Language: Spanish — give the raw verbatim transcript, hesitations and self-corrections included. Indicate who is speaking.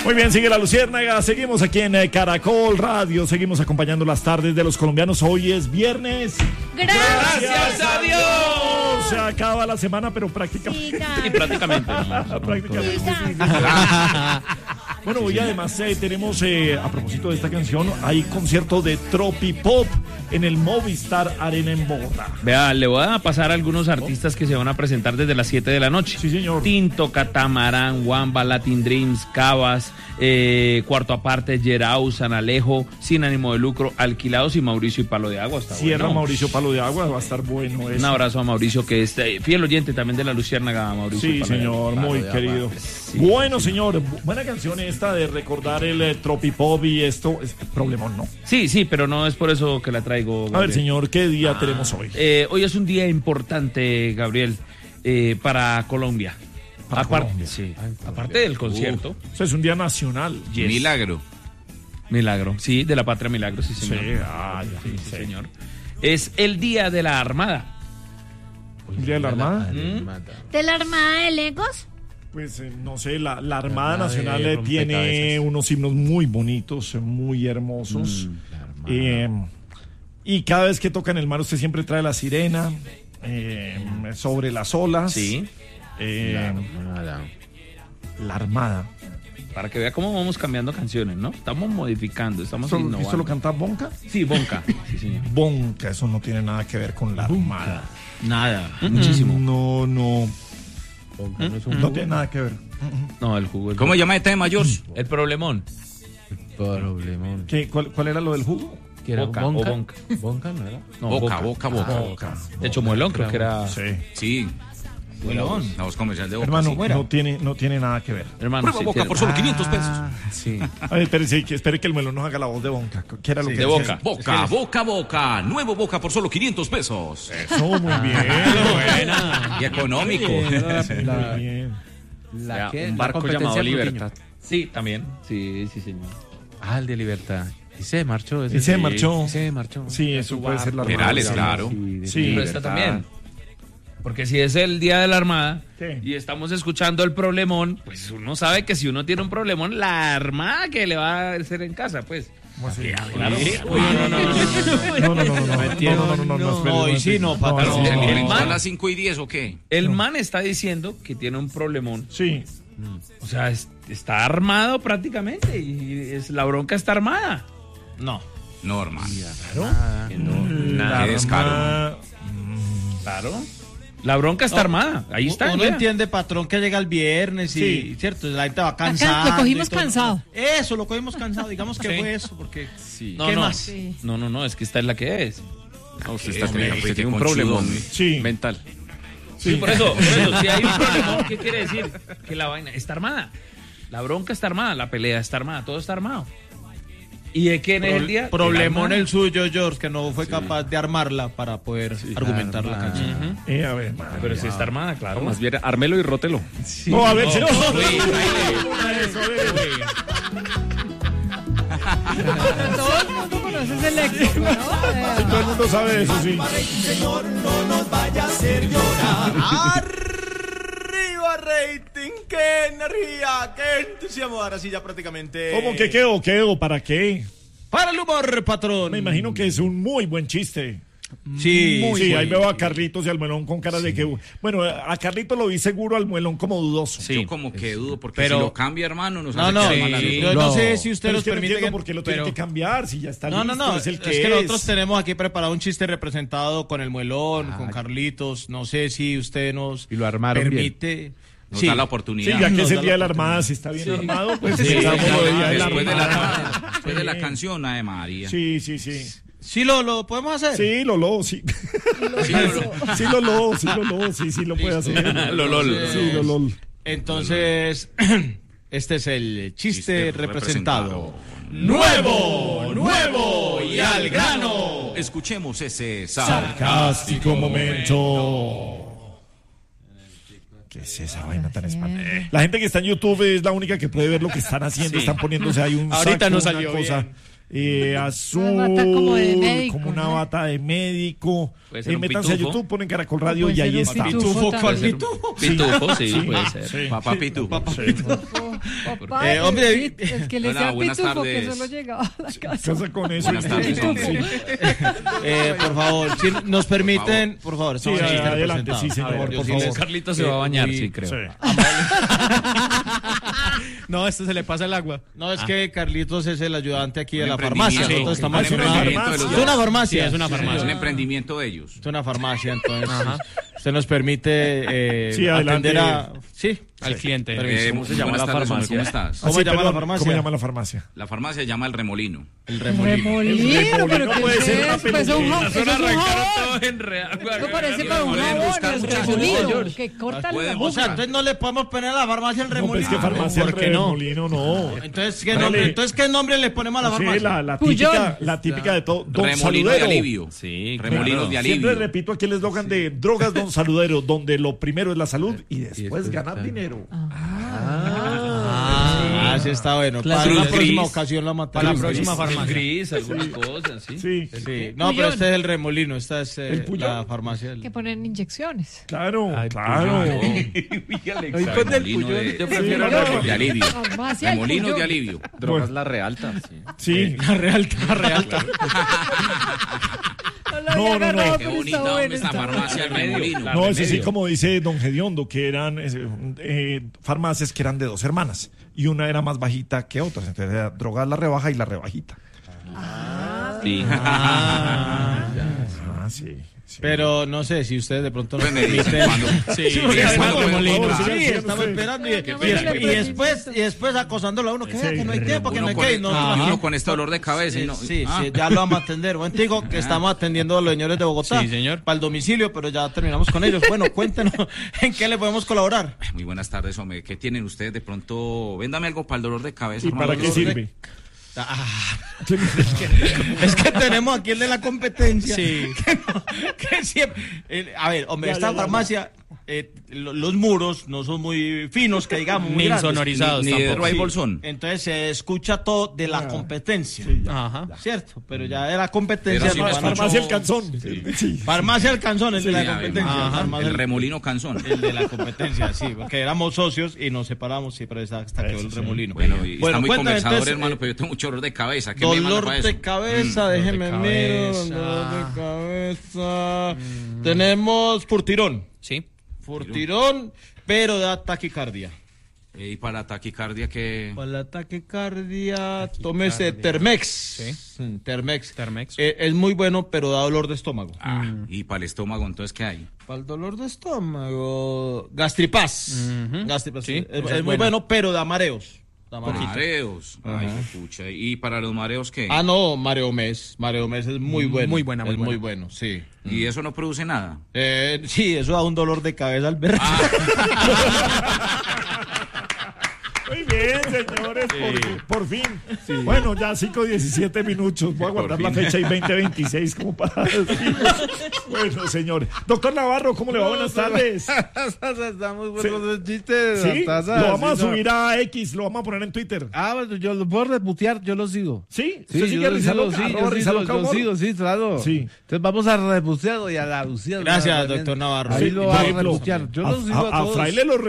Speaker 1: Muy bien, sigue la Luciérnaga, seguimos aquí en Caracol Radio, seguimos acompañando las tardes de los colombianos. Hoy es viernes.
Speaker 2: Gracias, Gracias a Dios.
Speaker 1: Se acaba la semana, pero prácticamente.
Speaker 2: Sí, prácticamente.
Speaker 1: prácticamente. Sí, sí. Bueno, hoy además eh, tenemos, eh, a propósito de esta canción, hay concierto de Tropipop en el Movistar Arena en Bogotá.
Speaker 3: Vea, le voy a pasar a algunos artistas que se van a presentar desde las siete de la noche.
Speaker 1: Sí, señor.
Speaker 3: Tinto, Catamarán, Wamba, Latin Dreams, Cabas, eh, Cuarto Aparte, Yerau, San Alejo, Sin Ánimo de Lucro, Alquilados y Mauricio y Palo de Agua. Está
Speaker 1: Cierra
Speaker 3: bueno.
Speaker 1: Mauricio Palo de Agua, va a estar bueno eso.
Speaker 3: Un abrazo a Mauricio, que es eh, fiel oyente también de la Luciérnaga, Mauricio.
Speaker 1: Sí,
Speaker 3: Palo
Speaker 1: señor,
Speaker 3: Palo
Speaker 1: muy querido. Sí, bueno, sí, señor, buena canción esta de recordar el eh, Tropipop y esto, es problemón, ¿no?
Speaker 3: Sí, sí, pero no es por eso que la traigo, Gabriel.
Speaker 1: A ver, señor, ¿qué día ah, tenemos hoy?
Speaker 3: Eh, hoy es un día importante, Gabriel, eh, para Colombia.
Speaker 1: Para
Speaker 3: aparte,
Speaker 1: Colombia.
Speaker 3: Sí, aparte del concierto.
Speaker 1: Uh, eso es un día nacional.
Speaker 4: Yes. Milagro.
Speaker 3: Milagro, sí, de la patria Milagro, sí, señor.
Speaker 1: Sí, ah, ya,
Speaker 3: sí,
Speaker 1: sí,
Speaker 3: sí, señor. Es el día de la Armada.
Speaker 1: ¿El día de la Armada?
Speaker 2: ¿Mm? ¿De la Armada de Legos?
Speaker 1: Pues eh, no sé, la, la Armada la Nacional eh, tiene unos himnos muy bonitos, muy hermosos. Mm, eh, y cada vez que tocan el mar, usted siempre trae la sirena eh, sobre las olas.
Speaker 3: Sí.
Speaker 1: Eh, la Armada. La Armada.
Speaker 3: Para que vea cómo vamos cambiando canciones, ¿no? Estamos modificando, estamos
Speaker 1: ¿Esto,
Speaker 3: innovando.
Speaker 1: ¿Esto lo canta Bonca?
Speaker 3: Sí, Bonca. Sí, señor.
Speaker 1: Bonca, eso no tiene nada que ver con la Armada.
Speaker 3: Nada, mm-hmm. muchísimo.
Speaker 1: No, no.
Speaker 3: Bonca no es un
Speaker 1: No
Speaker 3: jugo.
Speaker 1: tiene nada que ver.
Speaker 3: No, el jugo. El
Speaker 4: ¿Cómo llama este tema, George?
Speaker 3: El problemón.
Speaker 5: El problemón.
Speaker 1: ¿Qué, cuál, ¿Cuál era lo del jugo?
Speaker 5: ¿Qué era?
Speaker 3: Boca,
Speaker 5: ¿Bonca?
Speaker 3: O Bonca.
Speaker 5: ¿Bonca no era?
Speaker 3: No,
Speaker 4: boca, boca, boca,
Speaker 1: ah,
Speaker 4: boca.
Speaker 3: De hecho, Muelón creo que era.
Speaker 1: Sí.
Speaker 4: Sí.
Speaker 3: Muelón.
Speaker 4: La voz comercial de Boca.
Speaker 1: Hermano,
Speaker 4: sí.
Speaker 1: no, tiene, no tiene nada que ver.
Speaker 3: Hermano,
Speaker 4: Prueba
Speaker 3: sí,
Speaker 4: Boca
Speaker 3: tiene...
Speaker 4: por solo quinientos pesos.
Speaker 5: Ah, sí.
Speaker 1: A ver, espere, sí, espere que el Melón nos haga la voz de Bonca. ¿Qué era lo
Speaker 3: Sí,
Speaker 1: que
Speaker 3: de
Speaker 1: decía?
Speaker 3: Boca.
Speaker 4: Boca, Boca, Boca. Nuevo Boca por solo quinientos pesos.
Speaker 1: Eso, muy bien.
Speaker 3: Buena.
Speaker 4: Y económico.
Speaker 1: Muy bien.
Speaker 5: La
Speaker 3: Ya,
Speaker 5: que,
Speaker 3: un
Speaker 5: la
Speaker 3: barco
Speaker 5: competencia
Speaker 3: llamado
Speaker 5: Bruguiño.
Speaker 3: Libertad. Sí, también. Sí, sí, señor.
Speaker 5: Ah, el de Libertad. Y se marchó. ese
Speaker 1: Y se
Speaker 5: sí.
Speaker 1: marchó.
Speaker 5: Y se marchó.
Speaker 1: Sí, eso puede ser la
Speaker 4: Perales,
Speaker 1: Armada.
Speaker 4: claro.
Speaker 5: de
Speaker 1: Sí.
Speaker 3: Pero esta
Speaker 5: Libertad.
Speaker 3: también. Porque si es el día de la Armada
Speaker 1: ¿Qué?
Speaker 3: y estamos escuchando el problemón, pues uno sabe que si uno tiene un problemón, la armada que le va a hacer en casa, pues.
Speaker 1: ¿Cómo así?
Speaker 3: Claro.
Speaker 1: No, no, no, no, no, no, no, no, no, no, no, no, no, espere,
Speaker 5: No, y sí, no, patrón.
Speaker 4: ¿Se
Speaker 3: No.
Speaker 4: alimentó
Speaker 3: Man.
Speaker 4: a las cinco y diez o qué?
Speaker 3: El man está diciendo que tiene un problemón.
Speaker 1: Sí.
Speaker 3: O sea, es- está armado prácticamente y es, la bronca está armada. No.
Speaker 4: No, hermano.
Speaker 5: Nada.
Speaker 1: La
Speaker 4: Qué descaro.
Speaker 1: Armada-
Speaker 3: Claro. La bronca está armada. Ahí está.
Speaker 6: Uno
Speaker 3: ya.
Speaker 6: entiende, patrón, que llega el viernes y,
Speaker 1: Sí.
Speaker 6: cierto, la gente va cansada.
Speaker 2: Lo cogimos cansado.
Speaker 6: Eso, lo cogimos cansado. Digamos que
Speaker 3: Sí.
Speaker 6: fue eso, porque.
Speaker 5: Sí.
Speaker 3: No,
Speaker 6: ¿Qué
Speaker 3: no.
Speaker 6: más?
Speaker 2: Sí.
Speaker 3: No, no, no, es que esta es la que es.
Speaker 5: No, usted
Speaker 4: Qué
Speaker 5: está
Speaker 4: hombre,
Speaker 5: teniendo- usted
Speaker 4: qué
Speaker 5: tiene un
Speaker 4: conchudo,
Speaker 5: problema
Speaker 4: hombre.
Speaker 1: Sí.
Speaker 5: mental.
Speaker 3: Sí, por eso, por eso, si hay un problema, ¿qué quiere decir? Que la vaina está armada. La bronca está armada, la pelea está armada, todo está armado. ¿Y de quién es el día?
Speaker 6: Problemón
Speaker 3: De la
Speaker 6: el suyo, George, que no fue capaz de armarma para poder argumentar la
Speaker 5: armada.
Speaker 6: canción.
Speaker 3: Ujú.
Speaker 1: Eh, a ver.
Speaker 3: Pero si está armada, claro.
Speaker 5: Más bien, ármelo y rótelo.
Speaker 1: No, a ver, señor.
Speaker 3: Uy,
Speaker 2: Todo el mundo conoce ese léxico, ¿no?
Speaker 1: Todo el mundo sabe eso, sí.
Speaker 7: Señor, no nos vaya a hacer llorar.
Speaker 6: ¡Arriba, rating! ¡Qué energía! ¡Qué entusiasmo! Ahora sí, ya prácticamente.
Speaker 1: ¿Cómo que quedó? ¿Quedó? ¿Para qué?
Speaker 6: Para el humor, patrón.
Speaker 1: Me imagino que es un muy buen chiste.
Speaker 6: Sí,
Speaker 1: Sí,
Speaker 6: sí.
Speaker 1: ahí veo a Carlitos y al Muelón con cara de que... Bueno, a Carlitos lo vi seguro, al Muelón como dudoso.
Speaker 3: Sí.
Speaker 4: Yo como que dudo, porque
Speaker 6: Pero-
Speaker 4: si lo cambia, hermano, nos
Speaker 6: No,
Speaker 4: hace
Speaker 6: no,
Speaker 4: quedar
Speaker 6: sí,
Speaker 4: mal a nosotros.
Speaker 6: yo no,
Speaker 5: No.
Speaker 6: sé si usted
Speaker 1: Pero
Speaker 6: nos
Speaker 1: es que no
Speaker 6: permite.
Speaker 1: entiendo por qué lo tiene
Speaker 6: pero-
Speaker 1: que cambiar, si ya está
Speaker 6: No,
Speaker 1: listo,
Speaker 6: no, no,
Speaker 1: es el
Speaker 6: es
Speaker 1: que
Speaker 6: que
Speaker 1: es.
Speaker 6: nosotros tenemos aquí preparado un chiste representado con el Muelón, con Carlitos. No sé si usted nos
Speaker 5: Y lo armaron
Speaker 6: permite.
Speaker 4: Nos
Speaker 6: Sí.
Speaker 4: da la
Speaker 1: Sí,
Speaker 4: oportunidad.
Speaker 1: ya que
Speaker 6: Nos
Speaker 1: es el
Speaker 6: da
Speaker 1: Día
Speaker 6: la
Speaker 1: de la Armada, si está bien armado, pues
Speaker 6: Sí,
Speaker 1: empezamos
Speaker 6: ya,
Speaker 1: lo de Día
Speaker 4: Ah,
Speaker 1: de la
Speaker 4: después de la,
Speaker 1: Armada.
Speaker 4: después de la
Speaker 1: Sí.
Speaker 4: canción, Ave María.
Speaker 1: Sí, sí, sí.
Speaker 6: Sí, lo, lo podemos hacer.
Speaker 1: Sí, Lolo, sí.
Speaker 4: Sí, lo-
Speaker 1: Sí, Lolo, sí, Lolo, sí, sí lo puede hacer.
Speaker 3: Lolol.
Speaker 1: Sí, Lolo.
Speaker 6: Entonces, este es el chiste,
Speaker 4: Chiste
Speaker 6: representado.
Speaker 4: representado.
Speaker 6: Nuevo, nuevo y al grano.
Speaker 4: Escuchemos ese sal.
Speaker 1: Sarcástico momento. ¿Qué es esa vaina tan espantosa? La gente que está en YouTube es la única que puede ver lo que están haciendo.
Speaker 3: Sí.
Speaker 1: Están poniéndose ahí un
Speaker 6: Ahorita
Speaker 1: saco,
Speaker 6: no
Speaker 1: una
Speaker 6: salió
Speaker 1: cosa.
Speaker 6: bien.
Speaker 1: eh, azul,
Speaker 2: Una bata como de médico,
Speaker 1: como una
Speaker 2: ¿no?
Speaker 1: bata de médico.
Speaker 3: Puede ser
Speaker 1: Eh,
Speaker 3: un
Speaker 1: métanse a
Speaker 3: pitufo.
Speaker 1: YouTube, ponen Caracol Radio
Speaker 2: Puede
Speaker 1: y ahí
Speaker 2: ser un
Speaker 1: está.
Speaker 2: pitufo
Speaker 6: ¿cuál
Speaker 2: también.
Speaker 6: pitufo?
Speaker 3: Pitufo, sí, puede ser.
Speaker 1: Sí.
Speaker 4: Papá Pitu.
Speaker 2: Papá,
Speaker 6: Eh, hombre,
Speaker 2: el, pit- el que le
Speaker 4: Hola,
Speaker 2: decía
Speaker 4: buenas
Speaker 2: pitufo que
Speaker 4: tardes.
Speaker 2: solo llegaba a la casa.
Speaker 1: Casa con eso.
Speaker 4: Buenas tardes, hombre.
Speaker 6: Eh, por favor, si nos permiten, por favor,
Speaker 1: Sí,
Speaker 6: estamos en este
Speaker 1: adelante,
Speaker 6: representado.
Speaker 1: sí, señor,
Speaker 6: A ver,
Speaker 1: por
Speaker 6: yo sí
Speaker 1: favor.
Speaker 6: les-
Speaker 3: Carlitos se va a bañar, sí, creo.
Speaker 1: Sí.
Speaker 5: No, esto se le pasa el agua.
Speaker 6: No, es que Carlitos es el ayudante aquí de
Speaker 4: Un
Speaker 6: la farmacia.
Speaker 4: emprendimiento,
Speaker 6: Nosotros estamos
Speaker 4: un
Speaker 6: en una
Speaker 4: emprendimiento de los
Speaker 6: Es una
Speaker 4: dos.
Speaker 6: farmacia.
Speaker 5: Sí, es una
Speaker 6: Sí,
Speaker 5: farmacia.
Speaker 4: Es un emprendimiento de ellos.
Speaker 6: Es una farmacia, entonces usted nos permite eh,
Speaker 1: Sí, adelante.
Speaker 6: atender a... Sí,
Speaker 5: Al cliente.
Speaker 4: Eh,
Speaker 6: ¿Cómo se
Speaker 4: muy
Speaker 6: llama
Speaker 4: buenas
Speaker 6: la
Speaker 4: tardes, hombre,
Speaker 6: farmacia?
Speaker 4: ¿cómo estás?
Speaker 6: ¿Cómo
Speaker 1: Así,
Speaker 6: se llama la
Speaker 1: perdón,
Speaker 6: farmacia?
Speaker 1: ¿Cómo llama la farmacia?
Speaker 4: La farmacia se llama El Remolino.
Speaker 6: El remolino.
Speaker 2: Remolino,
Speaker 1: remolino
Speaker 2: pero ¿qué
Speaker 1: puede
Speaker 2: es
Speaker 1: ser una
Speaker 2: eso? Pues es un
Speaker 1: peluquería.
Speaker 2: jabón, eso es un jabón.
Speaker 3: todo en real.
Speaker 2: Eso parece para un
Speaker 4: Pueden
Speaker 2: jabón,
Speaker 4: buscar
Speaker 2: el
Speaker 4: muchas
Speaker 2: remolino,
Speaker 4: cosas.
Speaker 2: que corta
Speaker 4: Pueden
Speaker 2: la
Speaker 6: O
Speaker 2: boca.
Speaker 6: sea, entonces no le podemos poner a la farmacia el
Speaker 1: No, pues
Speaker 6: remolino.
Speaker 1: que farmacia
Speaker 5: ¿por qué no?
Speaker 1: Remolino, no.
Speaker 6: Entonces, ¿qué
Speaker 1: Dale.
Speaker 6: nombre, entonces, ¿qué nombre le ponemos a la
Speaker 1: Sí,
Speaker 6: farmacia?
Speaker 1: la, la
Speaker 2: Puyol.
Speaker 1: típica, la típica de todo. Don
Speaker 4: Remolino
Speaker 1: Saludero.
Speaker 4: de alivio.
Speaker 5: Sí,
Speaker 4: Remolinos de
Speaker 1: Siempre
Speaker 4: alivio.
Speaker 1: repito aquí el eslogan de Drogas Don Saludero, donde lo primero es la salud y después ganar dinero.
Speaker 6: Ah, sí está bueno.
Speaker 5: Claro.
Speaker 6: Para la
Speaker 3: Cruz
Speaker 6: próxima
Speaker 3: gris.
Speaker 6: ocasión la matamos.
Speaker 5: Para la próxima farmacia.
Speaker 3: Gris, algunas cosas, sí.
Speaker 1: Sí,
Speaker 6: Sí. No, pero este es el remolino, esta es eh,
Speaker 1: ¿El Puyol?
Speaker 6: la farmacia. del-
Speaker 2: Que ponen inyecciones.
Speaker 1: claro,
Speaker 5: Ay,
Speaker 1: claro.
Speaker 4: Remolino de,
Speaker 3: Yo prefiero
Speaker 1: Sí,
Speaker 3: el
Speaker 4: de alivio.
Speaker 2: Farmacia del
Speaker 4: Remolinos
Speaker 2: Puyol.
Speaker 4: de alivio.
Speaker 1: Bueno,
Speaker 5: la realta.
Speaker 1: sí.
Speaker 6: La realta, la realta.
Speaker 2: No, lo
Speaker 1: No,
Speaker 2: había
Speaker 1: no, no.
Speaker 2: agarrado,
Speaker 4: Qué
Speaker 2: pero
Speaker 4: bonita
Speaker 2: está
Speaker 4: hombre,
Speaker 2: bueno,
Speaker 4: esta
Speaker 2: está
Speaker 4: farmacia del Remolino.
Speaker 1: No, eso sí, como dice don Gediondo, que eran eh, eh, farmacias que eran de dos hermanas y una era más bajita que otras. Entonces era drogas la rebaja y la rebajita.
Speaker 3: Sí.
Speaker 1: Ah, sí. sí.
Speaker 6: Pero no sé si ustedes de pronto nos
Speaker 4: Pues me dicen
Speaker 6: permiten.
Speaker 4: cuando-
Speaker 6: Sí,
Speaker 4: Sí,
Speaker 6: porque
Speaker 4: cuando
Speaker 6: además
Speaker 4: podemos
Speaker 6: remolino.
Speaker 1: hablar.
Speaker 6: Sí,
Speaker 1: Sigan
Speaker 6: estamos
Speaker 1: ustedes.
Speaker 6: esperando y, y,
Speaker 2: Qué
Speaker 6: después-
Speaker 2: pena.
Speaker 6: y después y después acosándolo a uno que,
Speaker 1: Sí,
Speaker 6: vea que no hay tiempo, que no hay
Speaker 4: Uno
Speaker 6: que
Speaker 4: con,
Speaker 6: no,
Speaker 4: uno
Speaker 6: no,
Speaker 4: con este dolor de cabeza. y
Speaker 6: Sí,
Speaker 4: no-
Speaker 6: sí,
Speaker 4: ah.
Speaker 6: sí, ya lo vamos a atender. Buen digo que estamos atendiendo a los señores de Bogotá.
Speaker 5: Sí, señor.
Speaker 6: Para el domicilio, pero ya terminamos con ellos. Bueno, cuéntenos en qué le podemos colaborar.
Speaker 4: Muy buenas tardes, hombre. ¿Qué tienen ustedes? De pronto, véndame algo para el dolor de cabeza.
Speaker 1: ¿Y
Speaker 4: hermano.
Speaker 1: para qué
Speaker 4: Dolor de-
Speaker 1: sirve?
Speaker 6: Es que tenemos aquí el de la competencia.
Speaker 5: Sí.
Speaker 6: Que, no- que siempre. eh, a ver, hombre,
Speaker 1: Ya,
Speaker 6: esta
Speaker 1: ya, ya,
Speaker 6: farmacia, eh, lo- los muros no son muy finos, que digamos. Muy
Speaker 5: Ni
Speaker 6: grandes.
Speaker 5: insonorizados
Speaker 4: Ni- ni de
Speaker 5: tampoco.
Speaker 4: Ray
Speaker 6: Sí.
Speaker 4: Bolsón.
Speaker 6: Entonces se escucha todo de la
Speaker 1: Ah.
Speaker 6: competencia.
Speaker 5: Ajá.
Speaker 6: Cierto, pero ya de la competencia.
Speaker 4: Pero sí,
Speaker 6: no
Speaker 4: pues,
Speaker 6: van a-
Speaker 1: Farmacia El Canzón. Sí.
Speaker 6: Farmacia El Canzón, el de la
Speaker 4: Sí,
Speaker 6: competencia.
Speaker 4: Ajá,
Speaker 6: Farmacia
Speaker 4: el remolino canzón.
Speaker 6: El de la competencia, sí, porque éramos socios y nos separamos, sí, pero hasta, hasta quedó el remolino.
Speaker 4: Bueno, y está muy
Speaker 6: cuéntame,
Speaker 4: conversador,
Speaker 6: entonces,
Speaker 4: hermano,
Speaker 6: eh,
Speaker 4: pero yo tengo mucho dolor de cabeza. ¿Qué me manda
Speaker 6: Dolor
Speaker 4: para
Speaker 6: de
Speaker 4: eso?
Speaker 6: cabeza,
Speaker 4: Mm.
Speaker 6: déjeme
Speaker 5: Dolor de
Speaker 6: ver.
Speaker 5: cabeza.
Speaker 6: Dolor de cabeza. Tenemos furtirón.
Speaker 5: Sí.
Speaker 6: Furtirón, pero da taquicardia.
Speaker 4: Eh, y para taquicardia, que
Speaker 6: Para la taquicardia, tómese Termex. Mm, Termex.
Speaker 5: Termex.
Speaker 6: Eh, es muy bueno, pero da dolor de estómago.
Speaker 4: Ah, y para el estómago, entonces, ¿qué hay?
Speaker 6: Para el dolor de estómago, Gastripaz.
Speaker 5: Ujú.
Speaker 6: Gastripaz,
Speaker 5: Sí,
Speaker 6: sí, es,
Speaker 5: esa
Speaker 6: es
Speaker 5: es
Speaker 6: muy
Speaker 5: buena.
Speaker 6: bueno, pero da mareos. Da mareos.
Speaker 4: Mareos. Ay, pucha. ¿Y para los mareos qué?
Speaker 6: Ah, no, Mareo Mes. Mareo Mes es muy bueno.
Speaker 5: Muy buena, muy
Speaker 6: Es muy
Speaker 5: buena.
Speaker 6: bueno, sí.
Speaker 4: ¿Y eso no produce nada?
Speaker 6: Eh, sí, eso da un dolor de cabeza al ver.
Speaker 1: Muy bien, señores, por, por fin. Bueno, ya cinco diecisiete minutos. Voy a guardar la fecha y veinte veintiséis como para decirlos. Bueno, señores. Doctor Navarro, ¿cómo le va? Buenas tardes.
Speaker 8: Estamos
Speaker 1: Sí.
Speaker 8: buenos los chistes.
Speaker 1: Sí,
Speaker 8: las tazas,
Speaker 1: lo vamos a
Speaker 8: sí, no.
Speaker 1: subir a X, lo vamos a poner en Twitter.
Speaker 8: Ah, bueno, yo lo puedo reputear, yo lo sigo.
Speaker 1: ¿Sí?
Speaker 8: Sí,
Speaker 1: ¿Usted
Speaker 8: yo
Speaker 1: sigue
Speaker 8: lo
Speaker 1: Risa
Speaker 8: sigo,
Speaker 1: Loca?
Speaker 8: sí,
Speaker 1: Arroba
Speaker 8: yo
Speaker 1: Risa
Speaker 8: sigo,
Speaker 1: Loca
Speaker 8: yo
Speaker 1: Humor.
Speaker 8: sigo, sí, claro.
Speaker 1: Sí.
Speaker 8: Entonces vamos a reputear y a la Lucía.
Speaker 6: Gracias, doctor Navarro.
Speaker 8: Ahí
Speaker 1: Sí,
Speaker 8: lo va a
Speaker 1: por ejemplo,
Speaker 8: reputear. Yo
Speaker 1: a,
Speaker 8: lo sigo a,
Speaker 1: a- a
Speaker 8: todos.
Speaker 1: Fraile lo